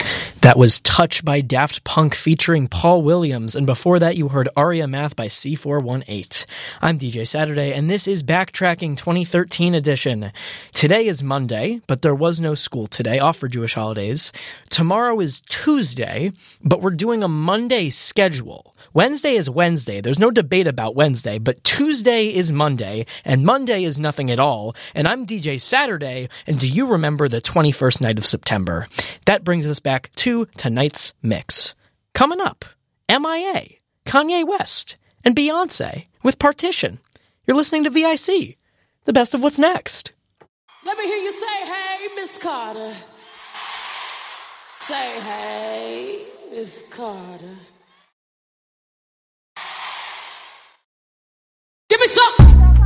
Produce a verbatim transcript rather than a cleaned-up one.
That was Touch by Daft Punk featuring Paul Williams, and before that you heard Aria Math by C four one eight. I'm D J Saturday, and this is Backtracking twenty thirteen edition. Today is Monday, but there was no school today, off for Jewish holidays. Tomorrow is Tuesday, but we're doing a Monday schedule. Wednesday is Wednesday. There's no debate about Wednesday, but Tuesday is Monday, and Monday is nothing at all. And I'm D J Saturday, and do you remember the twenty-first night of September? That brings us back to tonight's mix. Coming up, M I A, Kanye West, and Beyonce with Partition. You're listening to V I C, the best of what's next. Let me hear you say, hey, Miss Carter. Say, hey, Miss Carter. Give me some.